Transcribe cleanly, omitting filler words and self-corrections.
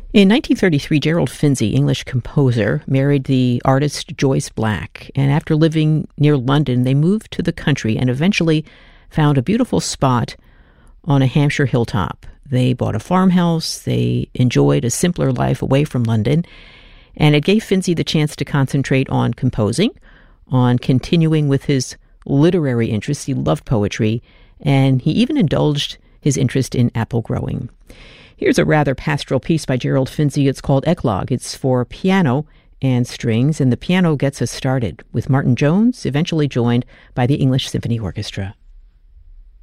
In 1933, Gerald Finzi, English composer, married the artist Joyce Black, and after living near London, they moved to the country and eventually found a beautiful spot on a Hampshire hilltop. They bought a farmhouse, they enjoyed a simpler life away from London, and it gave Finzi the chance to concentrate on composing, on continuing with his literary interests. He loved poetry, and he even indulged his interest in apple growing. Here's a rather pastoral piece by Gerald Finzi. It's called Eclogue. It's for piano and strings, and the piano gets us started with Martin Jones, eventually joined by the English Symphony Orchestra.